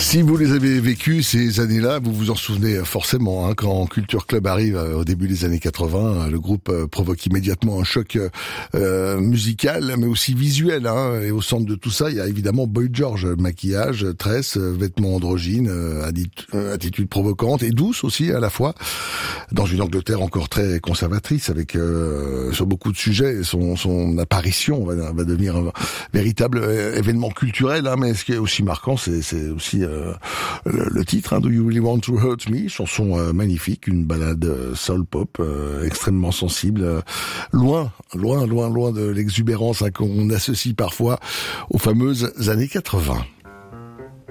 Si vous les avez vécues ces années-là, vous vous en souvenez forcément. Quand Culture Club arrive au début des années 80, le groupe provoque immédiatement un choc musical, mais aussi visuel. Et au centre de tout ça, il y a évidemment Boy George, maquillage, tresses, vêtements androgynes, attitude provocante et douce aussi à la fois, dans une Angleterre encore très conservatrice, avec sur beaucoup de sujets. Son apparition va devenir un véritable événement culturel. Mais ce qui est aussi marquant, c'est aussi le titre, Do You Really Want to Hurt Me, chanson magnifique, une ballade soul pop extrêmement sensible, loin de l'exubérance qu'on associe parfois aux fameuses années 80.